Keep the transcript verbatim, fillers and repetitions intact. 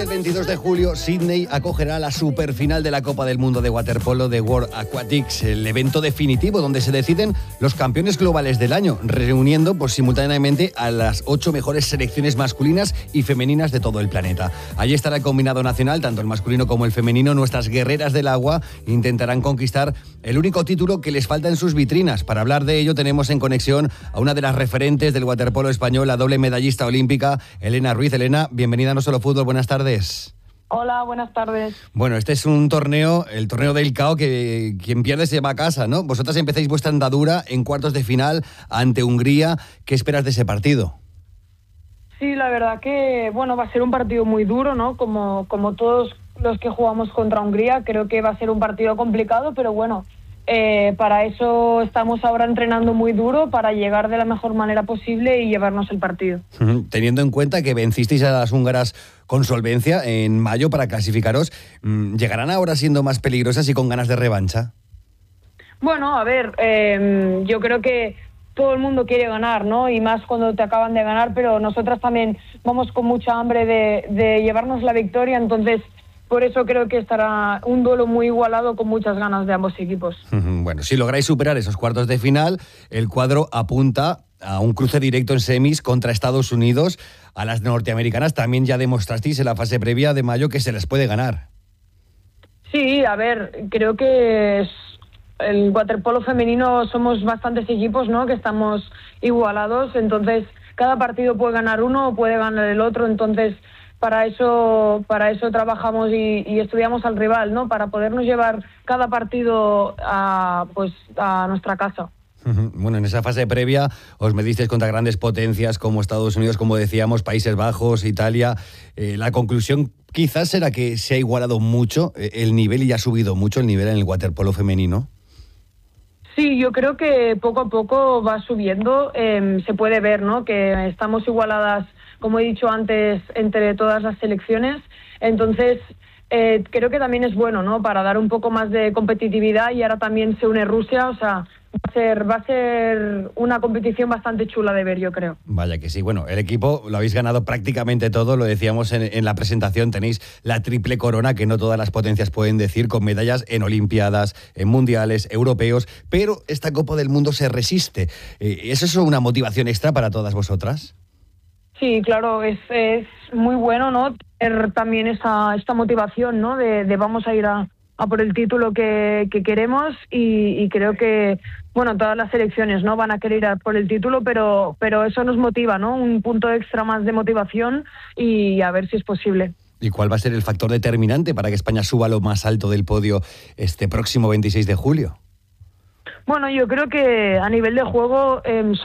el veintidós de julio, Sydney acogerá la superfinal de la Copa del Mundo de Waterpolo de World Aquatics, el evento definitivo donde se deciden los campeones globales del año, reuniendo pues, simultáneamente a las ocho mejores selecciones masculinas y femeninas de todo el planeta. Allí estará el combinado nacional, tanto el masculino como el femenino. Nuestras guerreras del agua intentarán conquistar el único título que les falta en sus vitrinas. Para hablar de ello tenemos en conexión a una de las referentes del waterpolo español, la doble medallista olímpica, Elena Ruiz. Elena, bienvenida a No Solo Fútbol, buenas tardes. Hola, buenas tardes. Bueno, este es un torneo, el torneo del C A O, que quien pierde se va a casa, ¿no? Vosotras empezáis vuestra andadura en cuartos de final ante Hungría. ¿Qué esperas de ese partido? Sí, la verdad que, bueno, va a ser un partido muy duro, ¿no? Como, como todos los que jugamos contra Hungría, creo que va a ser un partido complicado, pero bueno, eh, para eso estamos ahora entrenando muy duro, para llegar de la mejor manera posible y llevarnos el partido. Teniendo en cuenta que vencisteis a las húngaras con solvencia en mayo para clasificaros, ¿llegarán ahora siendo más peligrosas y con ganas de revancha? Bueno, a ver, eh, yo creo que todo el mundo quiere ganar, ¿no? Y más cuando te acaban de ganar, pero nosotras también vamos con mucha hambre de, de llevarnos la victoria, entonces por eso creo que estará un duelo muy igualado con muchas ganas de ambos equipos. Bueno, si lográis superar esos cuartos de final, el cuadro apunta a un cruce directo en semis contra Estados Unidos. A las norteamericanas también ya demostrasteis en la fase previa de mayo que se les puede ganar. Sí, a ver, creo que es el waterpolo femenino somos bastantes equipos, ¿no? Que estamos igualados, entonces cada partido puede ganar uno o puede ganar el otro, entonces para eso para eso trabajamos y, y estudiamos al rival, ¿no? Para podernos llevar cada partido a pues a nuestra casa. Bueno, en esa fase previa os medisteis contra grandes potencias como Estados Unidos, como decíamos, Países Bajos, Italia. Eh, la conclusión quizás será que se ha igualado mucho el nivel y ha subido mucho el nivel en el waterpolo femenino. Sí, yo creo que poco a poco va subiendo, eh, se puede ver, ¿no? Que estamos igualadas, como he dicho antes, entre todas las selecciones, entonces eh, creo que también es bueno, ¿no? Para dar un poco más de competitividad, y ahora también se une Rusia, o sea, va a ser, va a ser una competición bastante chula de ver, yo creo. Vaya que sí. Bueno, el equipo lo habéis ganado prácticamente todo, lo decíamos en, en la presentación, tenéis la triple corona que no todas las potencias pueden decir, con medallas en Olimpiadas, en Mundiales, Europeos, pero esta Copa del Mundo se resiste. Eh, ¿Es eso una motivación extra para todas vosotras? Sí, claro, es, es muy bueno, ¿no? Tener también esa, esta motivación, ¿no? De, de vamos a ir a, a por el título que, que queremos y, y creo que, bueno, todas las selecciones, ¿no? Van a querer ir a por el título, pero, pero eso nos motiva, ¿no? Un punto extra más de motivación y a ver si es posible. ¿Y cuál va a ser el factor determinante para que España suba a lo más alto del podio este próximo veintiséis de julio? Bueno, yo creo que a nivel de juego eh,